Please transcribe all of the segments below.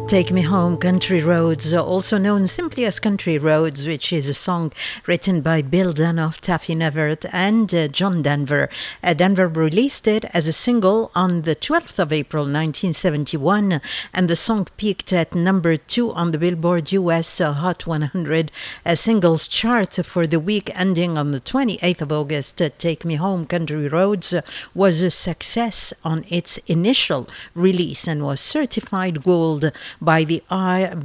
Take Me Home, Country Roads, also known simply as Country Roads, which is a song written by Bill Danoff, Taffy Neverett, and John Denver. Denver released it as a single on the 12th of April 1971, and the song peaked at number 2 on the Billboard US Hot 100 singles chart for the week ending on the 28th of August. Take Me Home, Country Roads was a success on its initial release and was certified gold by the RIAA,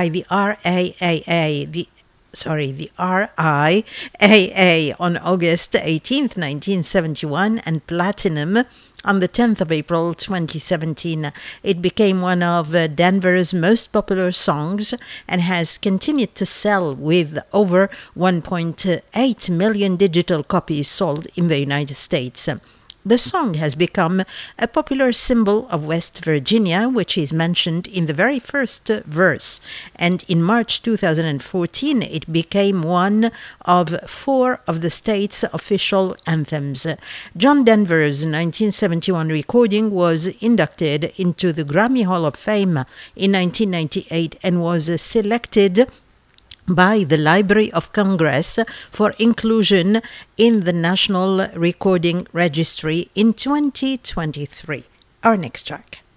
the RIAA on August 18th, 1971, and platinum on the 10th of April 2017. It became one of Denver's most popular songs and has continued to sell with over 1.8 million digital copies sold in the United States. The song has become a popular symbol of West Virginia, which is mentioned in the very first verse. And in March 2014, it became one of 4 of the state's official anthems. John Denver's 1971 recording was inducted into the Grammy Hall of Fame in 1998 and was selected by the Library of Congress for inclusion in the National Recording Registry in 2023. Our next track.